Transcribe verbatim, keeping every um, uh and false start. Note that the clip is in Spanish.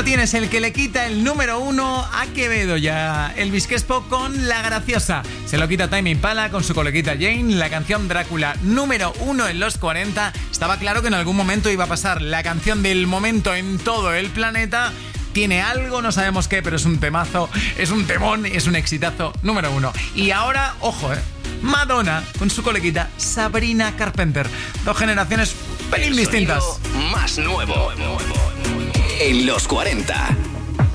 lo tienes, el que le quita el número uno a Quevedo ya. Elvis Crespo con La Graciosa. Se lo quita Tame Impala con su coleguita Jane. La canción Drácula, número uno en los cuarenta. Estaba claro que en algún momento iba a pasar. La canción del momento en todo el planeta. Tiene algo, no sabemos qué, pero es un temazo, es un temón, es un exitazo número uno. Y ahora, ojo, eh, Madonna con su coleguita Sabrina Carpenter. Dos generaciones pelín distintas. Más nuevo en los cuarenta.